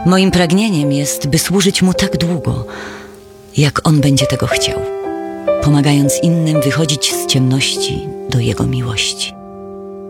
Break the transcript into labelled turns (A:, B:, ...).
A: Moim pragnieniem jest, by służyć Mu tak długo, jak On będzie tego chciał, pomagając innym wychodzić z ciemności do Jego miłości.